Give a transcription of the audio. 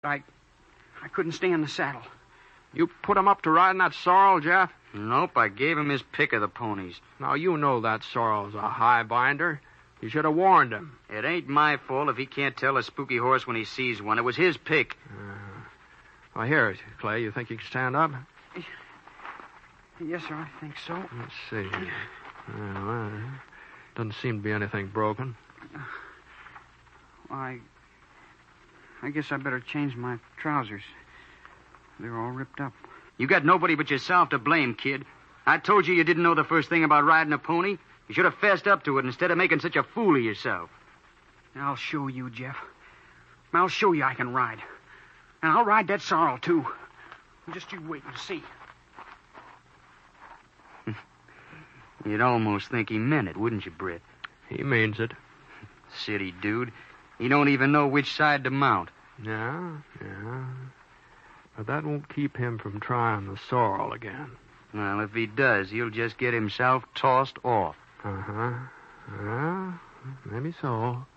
I couldn't stay in the saddle. You put him up to riding that sorrel, Jeff? Nope, I gave him his pick of the ponies. Now, you know that sorrel's a high binder. You should have warned him. It ain't my fault if he can't tell a spooky horse when he sees one. It was his pick. Well, here, Clay, you think you can stand up? Yes, sir, I think so. Let's see. Well, doesn't seem to be anything broken. I guess I better change my trousers. They're all ripped up. You got nobody but yourself to blame, kid. I told you didn't know the first thing about riding a pony. You should have fessed up to it instead of making such a fool of yourself. I'll show you, Jeff. I'll show you I can ride. And I'll ride that sorrel, too. Just you wait and see. You'd almost think he meant it, wouldn't you, Britt? He means it. City dude. He don't even know which side to mount. Yeah. But that won't keep him from trying the sorrel again. Well, if he does, he'll just get himself tossed off. Well, maybe so.